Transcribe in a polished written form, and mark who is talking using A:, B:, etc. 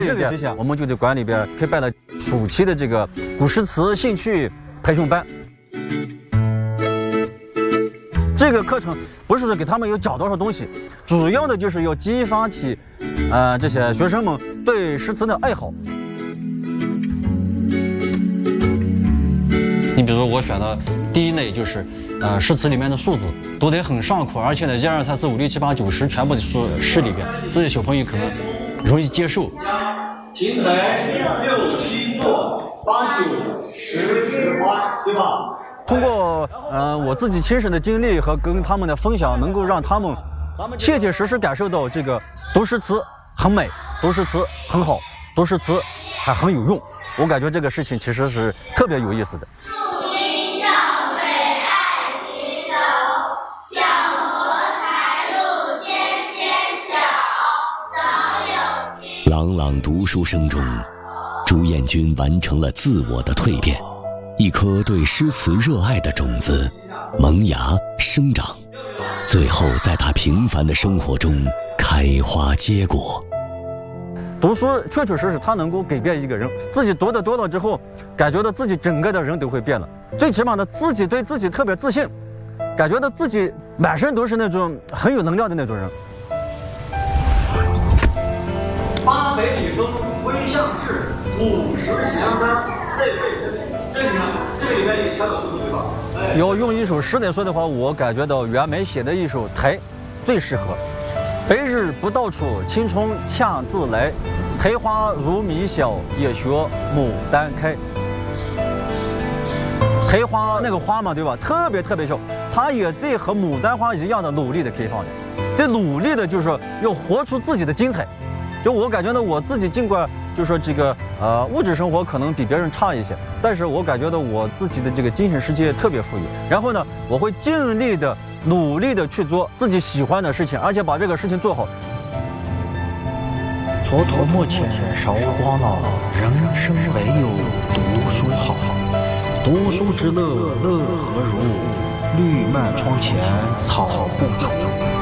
A: 这个学校，我们就在馆里边开办了暑期的这个古诗词兴趣培训班。这个课程不是说给他们有讲多少东西，主要的就是要激发起，这些学生们对诗词的爱好。你比如说我选的第一类就是，诗词里面的数字都得很上口，而且呢1、2、3、4、5、6、7、8、9、10全部的诗里边，所以小朋友可能容易接受。
B: 平台6、7坐8、9、10花，对吧？
A: 通过我自己亲身的经历和跟他们的分享，能够让他们切切实实感受到这个读诗词很美，读诗词很好，读诗词还很有用。我感觉这个事情其实是特别有意思的。
C: 朗朗读书声中，朱彦军完成了自我的蜕变，一颗对诗词热爱的种子萌芽生长，最后在他平凡的生活中开花结果。
A: 读书确确实实它能够改变一个人，自己读的多了之后，感觉到自己整个的人都会变了，最起码呢自己对自己特别自信，感觉到自己满身都是那种很有能量的那种人。
B: 八北礼风，归向志，50闲花，4倍之美。这里呢，这个里面有小小的对吧？
A: 要用一首诗来说的话，我感觉到袁枚写的一首《台》最适合。白日不到处，青春恰自来。苔花如米小，也学牡丹开。苔花那个花嘛，对吧？特别小，它也在和牡丹花一样的努力的开放的。这努力的就是说要活出自己的精彩。就我感觉呢，我自己尽管就说这个物质生活可能比别人差一些，但是我感觉到我自己的这个精神世界特别富裕。然后呢，我会尽力的努力的去做自己喜欢的事情，而且把这个事情做好。
D: 蹉跎莫浅韶光老，人生唯有读书好。读书之乐，乐何如？绿漫窗前草不除。